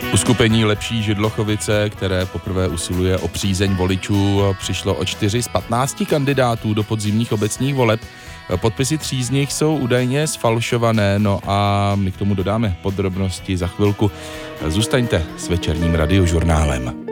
Uskupení Lepší Židlochovice, které poprvé usiluje o přízeň voličů, přišlo o 4 z 15 kandidátů do podzimních obecních voleb. Podpisy 3 z nich jsou údajně sfalšované, no a my k tomu dodáme podrobnosti za chvilku. Zůstaňte s večerním radiožurnálem.